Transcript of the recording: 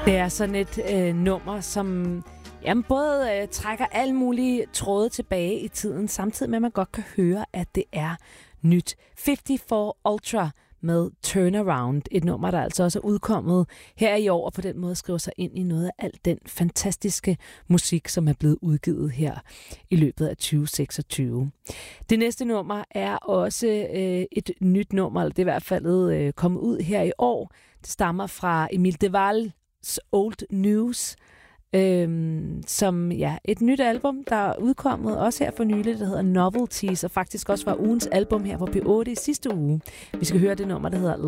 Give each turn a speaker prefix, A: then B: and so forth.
A: Det er sådan et nummer, som både trækker alle mulige tråde tilbage i tiden, samtidig med, at man godt kan høre, at det er nyt. 54 Ultra med Turnaround. Et nummer, der altså også er udkommet her i år, og på den måde skriver sig ind i noget af al den fantastiske musik, som er blevet udgivet her i løbet af 2026. Det næste nummer er også et nyt nummer, eller det er i hvert fald kommet ud her i år. Det stammer fra Emil Devalls Old News, som et nyt album, der er udkommet også her for nylig, der hedder Novelties, og faktisk også var ugens album her på P8 i sidste uge. Vi skal høre det nummer, der hedder